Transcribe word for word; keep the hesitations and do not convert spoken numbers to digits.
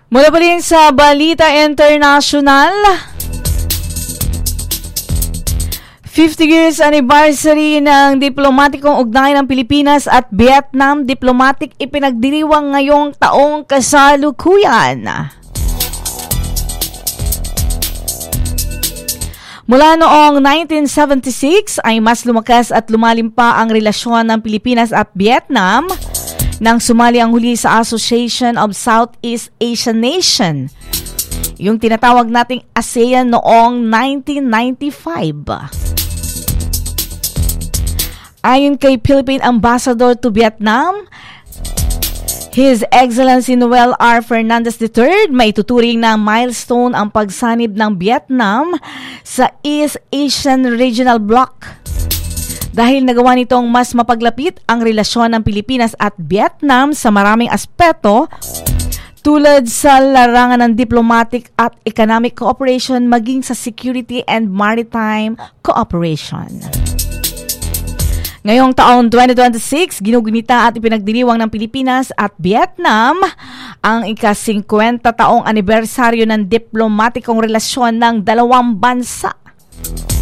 Mula pa rin sa Balita International, fifty years anniversary ng diplomatikong ugnayan ng Pilipinas at Vietnam diplomatic ipinagdiriwang ngayong taong kasalukuyan. Mula noong nineteen seventy-six ay mas lumakas at lumalim pa ang relasyon ng Pilipinas at Vietnam nang sumali ang huli sa Association of Southeast Asian Nation, yung tinatawag nating ASEAN noong nineteen ninety-five. Ayon kay Philippine Ambassador to Vietnam, His Excellency Noel R. Fernandez the third, may tuturing na milestone ang pagsanib ng Vietnam sa East Asian Regional Bloc dahil nagawa nitong mas mapaglapit ang relasyon ng Pilipinas at Vietnam sa maraming aspeto tulad sa larangan ng diplomatic at economic cooperation maging sa security and maritime cooperation. Ngayong taon twenty twenty-six, ginugunita at ipinagdiriwang ng Pilipinas at Vietnam ang ika-fifty taong anibersaryo ng diplomatikong relasyon ng dalawang bansa.